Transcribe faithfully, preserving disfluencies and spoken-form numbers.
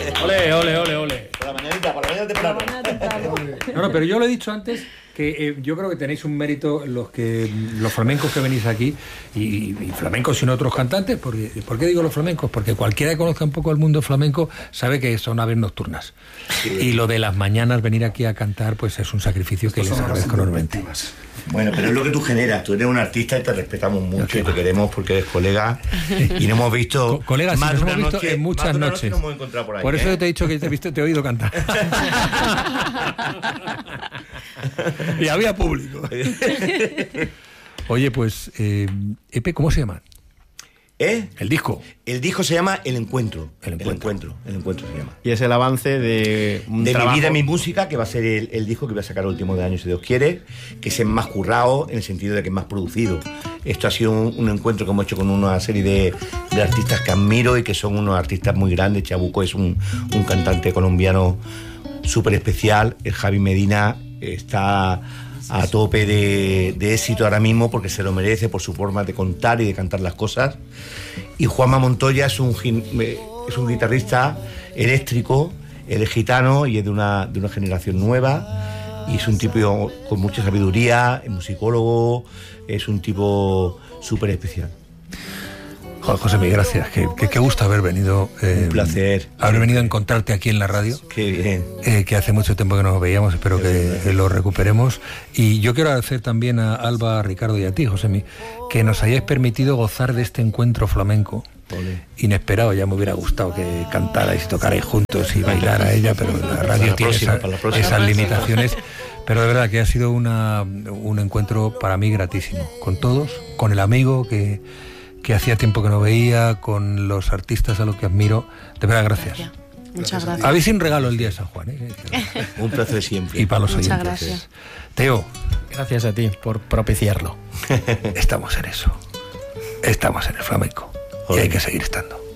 Ole, ole, ole, ole. Por la mañanita, por la mañana temprano. No, no, pero yo lo he dicho antes que eh, yo creo que tenéis un mérito los que los flamencos que venís aquí y, y flamencos y no otros cantantes. Porque, ¿por qué digo los flamencos? Porque cualquiera que conozca un poco el mundo flamenco sabe que son aves nocturnas. Sí. Y lo de las mañanas venir aquí a cantar pues es un sacrificio que les agradezco enormemente. Bueno, pero es lo que tú generas. Tú eres un artista y te respetamos mucho y te queremos porque eres colega y nos hemos visto Co colegas, más sí, de nos una hemos visto noche, en muchas noches. noches. Nos hemos encontrado por ahí, por eso ¿eh? yo te he dicho que te he visto, te he oído cantar. Y había público. Oye, pues, eh, Epe, ¿cómo se llama? ¿Eh? El disco. El disco se llama El Encuentro. El Encuentro. El Encuentro, el encuentro se llama. Y es el avance de un De trabajo... mi vida, mi música, que va a ser el, el disco que voy a sacar el último de año, si Dios quiere, que es más currado en el sentido de que es más producido. Esto ha sido un, un encuentro que hemos hecho con una serie de, de artistas que admiro y que son unos artistas muy grandes. Chabuco es un, un cantante colombiano súper especial. El Javi Medina está a tope de, de éxito ahora mismo porque se lo merece por su forma de contar y de cantar las cosas. Y Juanma Montoya es un, es un guitarrista eléctrico, él es gitano y es de una, de una generación nueva y es un tipo con mucha sabiduría, es musicólogo, es un tipo súper especial. Joder, José, mil gracias. Qué, qué, qué gusto haber venido. Eh, un placer. Haber venido a encontrarte aquí en la radio. Qué bien. Eh, que hace mucho tiempo que no nos veíamos, espero qué que bien. Lo recuperemos. Y yo quiero agradecer también a Alba, a Ricardo y a ti, Josemi, que nos hayáis permitido gozar de este encuentro flamenco. Ole. Inesperado, ya me hubiera gustado que cantarais y tocarais juntos y bailara a ella, pero la radio la tiene próxima, esa, esas limitaciones. Pero de verdad que ha sido una, un encuentro para mí gratísimo. Con todos, con el amigo que... que hacía tiempo que no veía, con los artistas a los que admiro. De verdad, gracias. Ya, muchas gracias. Habéis un regalo el día de San Juan, ¿eh? Un placer siempre. Y para los muchas oyentes. Gracias. Teo. Gracias a ti por propiciarlo. Estamos en eso. Estamos en el flamenco. Joder. Y hay que seguir estando.